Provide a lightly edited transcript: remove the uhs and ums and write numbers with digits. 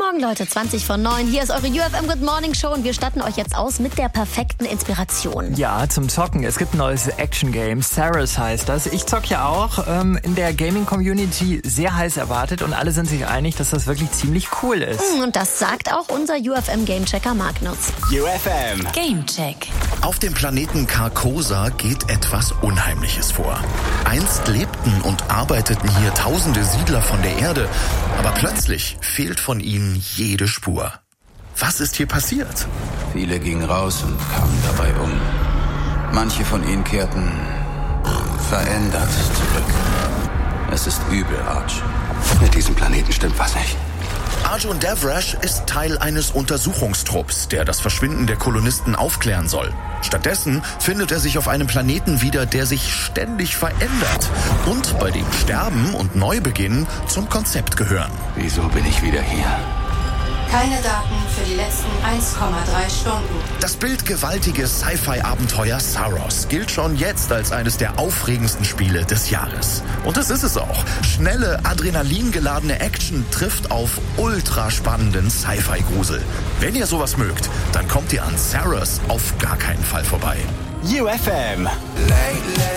Morgen, Leute, 20:09. Hier ist eure UFM Good Morning Show und wir statten euch jetzt aus mit der perfekten Inspiration. Ja, zum Zocken. Es gibt ein neues Action-Game. Saros heißt das. Ich zock ja auch. In der Gaming-Community sehr heiß erwartet und alle sind sich einig, dass das wirklich ziemlich cool ist. Und das sagt auch unser UFM-Gamechecker Magnus. UFM Gamecheck. Auf dem Planeten Carcosa geht etwas Unheimliches vor. Einst lebten und arbeiteten hier tausende Siedler von der Erde, aber plötzlich fehlt von ihnen jede Spur. Was ist hier passiert? Viele gingen raus und kamen dabei um. Manche von ihnen kehrten verändert zurück. Es ist übel, Arch. Mit diesem Planeten stimmt was nicht. Arjun Devrash ist Teil eines Untersuchungstrupps, der das Verschwinden der Kolonisten aufklären soll. Stattdessen findet er sich auf einem Planeten wieder, der sich ständig verändert und bei dem Sterben und Neubeginn zum Konzept gehören. Wieso bin ich wieder hier? Keine Daten für die letzten 1,3 Stunden. Das bildgewaltige Sci-Fi-Abenteuer Saros gilt schon jetzt als eines der aufregendsten Spiele des Jahres. Und das ist es auch. Schnelle, adrenalingeladene Action trifft auf ultraspannenden Sci-Fi-Grusel. Wenn ihr sowas mögt, dann kommt ihr an Saros auf gar keinen Fall vorbei. UFM.